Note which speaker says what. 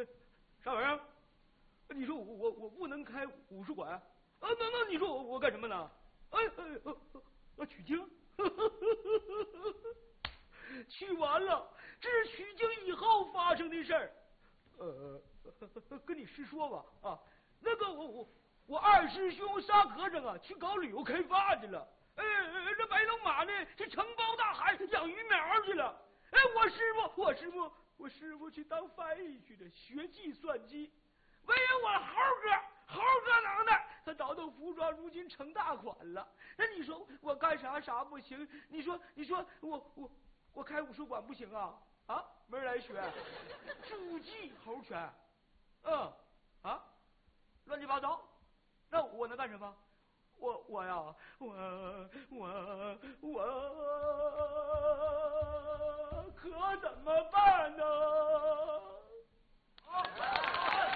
Speaker 1: 啥玩意儿？你说我不能开武术馆啊？那你说我干什么呢？取经。去完了，这是取经以后发生的事儿。跟你师说吧啊，那个我二师兄仨和尚啊，去搞旅游开发去了。这白龙马呢，去承包大海养鱼苗去了。我师傅去当翻译去了，学计算机。唯有我猴哥能耐，他倒腾服装，如今成大款了。那你说我干啥不行？你说我开武术馆不行啊？啊，没人来学，主技猴拳，乱七八糟。那我能干什么？我